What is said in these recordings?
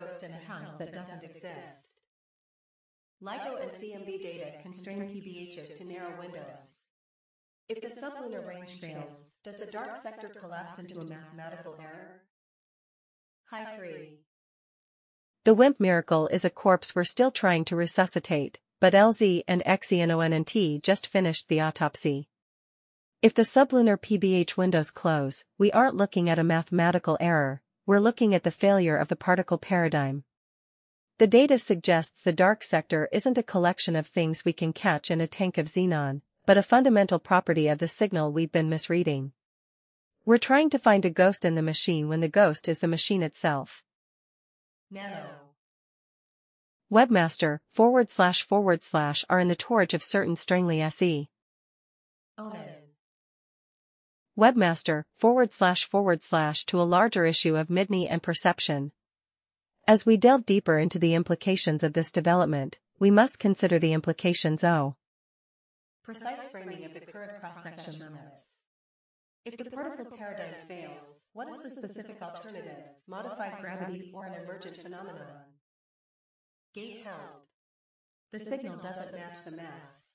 ghost in a house that doesn't exist. LIGO and CMB data constrain PBHs to narrow windows. If the sublunar range fails, does the dark sector collapse into a mathematical error? High 3. The WIMP miracle is a corpse we're still trying to resuscitate, but LZ and XENONNT just finished the autopsy. If the sublunar PBH windows close, we aren't looking at a mathematical error, we're looking at the failure of the particle paradigm. The data suggests the dark sector isn't a collection of things we can catch in a tank of xenon, but a fundamental property of the signal we've been misreading. We're trying to find a ghost in the machine when the ghost is the machine itself. Nano. Webmaster, // are in the torage of certain Strangely SE. Onan. Webmaster, // to a larger issue of Midney and perception. As we delve deeper into the implications of this development, we must consider the implications O. Precise framing of the current cross-section limits. If the particle paradigm fails, what is the specific alternative, modified gravity or an emergent phenomenon? Gate held. The signal doesn't match the mass.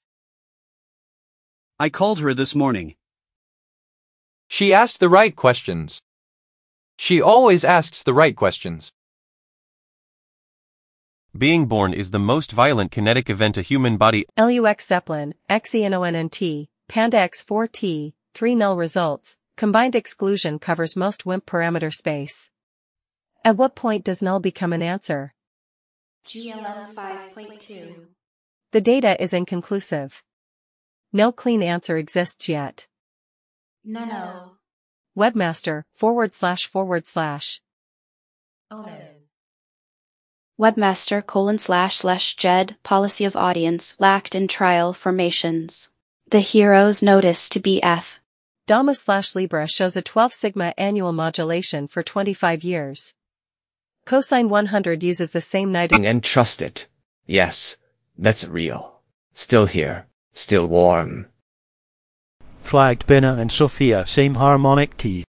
I called her this morning. She asked the right questions. She always asks the right questions. Being born is the most violent kinetic event a human body. LUX Zeppelin, XENONNT, Panda X4T, 3 null results, combined exclusion covers most WIMP parameter space. At what point does null become an answer? GLM 5.2. The data is inconclusive. No clean answer exists yet. No. Webmaster, // Onan. Webmaster: // policy of audience lacked in trial formations. The hero's notice to BF. Dama/Libra shows a 12 sigma annual modulation for 25 years. Cosine 100 uses the same night and trust it. Yes, that's real. Still here, still warm. Flagged Bina and Sophia, same harmonic key.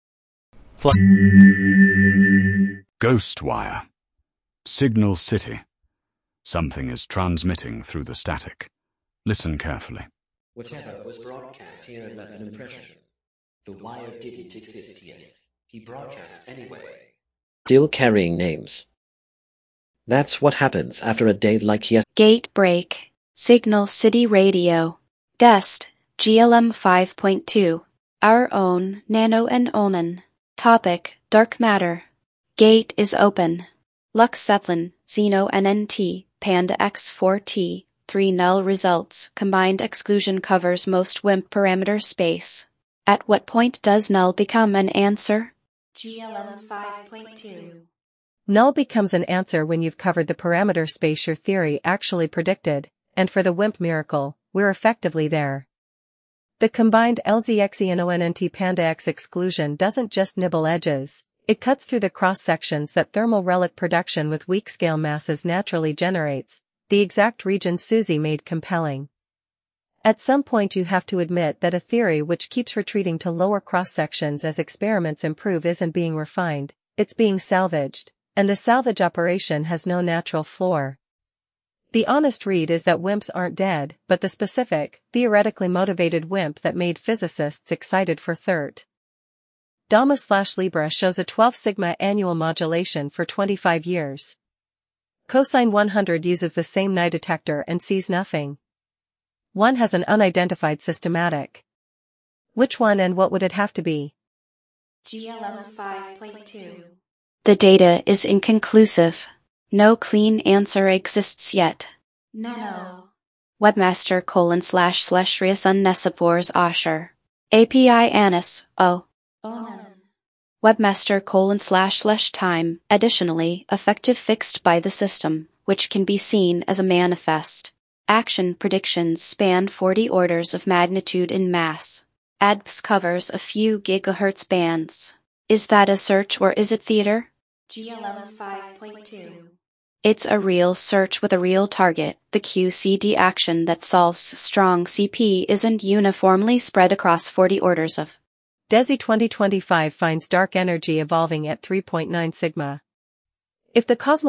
Ghostwire. Signal City. Something is transmitting through the static. Listen carefully. Whatever was broadcast here left an impression. The wire didn't exist yet. He broadcast anyway. Still carrying names. That's what happens after a day like yesterday. Gate break. Signal City Radio. Guest, GLM 5.2. Our own Nano and Onan. Topic, Dark Matter. Gate is open. Lux Zeppelin, XENONNT, Panda X4T, 3 null results, combined exclusion covers most WIMP parameter space. At what point does null become an answer? GLM 5.2. Null becomes an answer when you've covered the parameter space your theory actually predicted, and for the WIMP miracle, we're effectively there. The combined LZXENONNT Panda X exclusion doesn't just nibble edges. It cuts through the cross-sections that thermal relic production with weak scale masses naturally generates, the exact region Susie made compelling. At some point you have to admit that a theory which keeps retreating to lower cross-sections as experiments improve isn't being refined, it's being salvaged, and the salvage operation has no natural floor. The honest read is that WIMPs aren't dead, but the specific, theoretically motivated WIMP that made physicists excited for THIRT. Dama/Libra shows a 12 sigma annual modulation for 25 years. Cosine 100 uses the same Nye detector and sees nothing. One has an unidentified systematic. Which one and what would it have to be? GLM 5.2. The data is inconclusive. No clean answer exists yet. No. Webmaster: / Riasun Nesapors Asher. API Anis, O. Onan. Webmaster: / time, additionally, effective fixed by the system, which can be seen as a manifest. Action predictions span 40 orders of magnitude in mass. ADPS covers a few gigahertz bands. Is that a search or is it theater? GLM 5.2. It's a real search with a real target. The QCD action that solves strong CP isn't uniformly spread across 40 orders of. DESI 2025 finds dark energy evolving at 3.9 sigma. If the cosmos